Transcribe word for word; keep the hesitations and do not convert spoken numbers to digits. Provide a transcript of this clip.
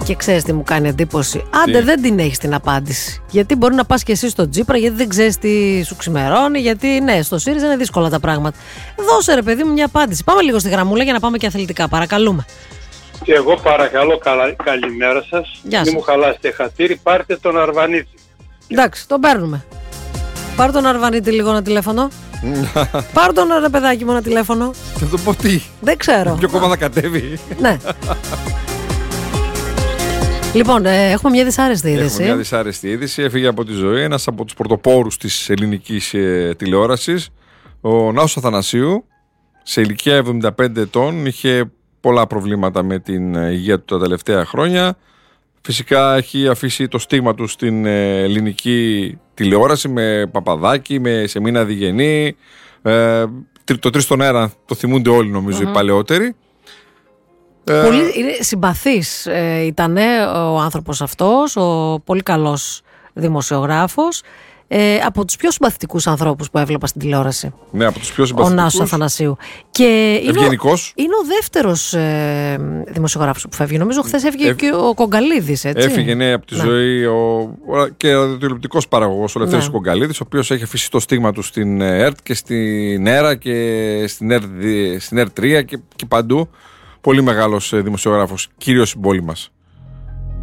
Και ξέρεις τι μου κάνει εντύπωση? Άντε, τι? Δεν την έχεις την απάντηση. Γιατί μπορεί να πας και εσύ στο Τσίπρα, γιατί δεν ξέρεις τι σου ξημερώνει, γιατί ναι, στο ΣΥΡΙΖΑ είναι δύσκολα τα πράγματα. Δώσε ρε παιδί μου μια απάντηση. Πάμε λίγο στη γραμμούλα για να πάμε και αθλητικά. Παρακαλούμε. Και εγώ παρακαλώ, καλα... καλημέρα σας. Μην μου χαλάσετε χατήρι, πάρτε τον Αρβανίτη. Εντάξει, τον παίρνουμε. Πάρ' τον Αρβανίτη λίγο ένα τηλέφωνο. Πάρ' τον ρε παιδάκι μου ένα τηλέφωνο. Θα το πω τι? Δεν ξέρω. Ποιο κόμμα θα κατέβει? Ναι. Λοιπόν, ε, έχουμε μια δυσάρεστη είδηση. Έχουμε μια δυσάρεστη είδηση. Έφυγε από τη ζωή ένας από τους πρωτοπόρους της ελληνικής ε, τηλεόρασης, ο Νάσος Αθανασίου, σε ηλικία εβδομήντα πέντε ετών. Είχε πολλά προβλήματα με την υγεία του τα τελευταία χρόνια. Φυσικά έχει αφήσει το στίγμα του στην ελληνική τηλεόραση με Παπαδάκη, με Σεμίνα Διγενή. Ε, το τρεις στον αέρα το θυμούνται όλοι, νομίζω, mm-hmm. οι παλαιότεροι. Πολύ συμπαθής ε, ήταν ο άνθρωπος αυτός, ο πολύ καλός δημοσιογράφος. Ε, από τους πιο συμπαθητικούς ανθρώπους που έβλεπα στην τηλεόραση. Ναι, από τους πιο συμπαθητικούς. Ο Νάσος Αθανασίου. Και ευγενικός. Είναι, είναι ο δεύτερος ε, δημοσιογράφος που φεύγει. Νομίζω χθες έφυγε Εφ... και ο Κογκαλίδης, έτσι. Έφυγε, ναι, από τη ναι. ζωή ο, ο, και ραδιοτηλεοπτικός παραγωγός, ο Λευτέρης ναι. Κογκαλίδης, ο οποίος έχει αφήσει το στίγμα του στην ΕΡΤ και στην ΕΡΑ και στην ΕΡΤ, στην ΕΡΤ τρία και, και παντού. Πολύ μεγάλος δημοσιογράφος, κύριος στην πόλη μας.